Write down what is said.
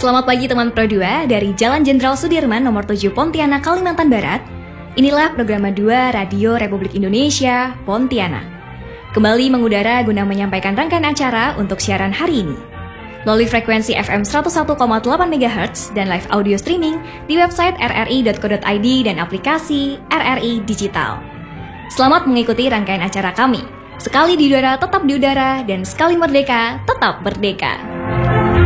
Selamat pagi teman Pro 2 dari Jalan Jenderal Sudirman nomor 7 Pontianak, Kalimantan Barat. Inilah program 2 Radio Republik Indonesia, Pontianak. Kembali mengudara guna menyampaikan rangkaian acara untuk siaran hari ini. Melalui frekuensi FM 101,8 MHz dan live audio streaming di website rri.co.id dan aplikasi RRI Digital. Selamat mengikuti rangkaian acara kami. Sekali di udara tetap di udara dan sekali merdeka tetap merdeka.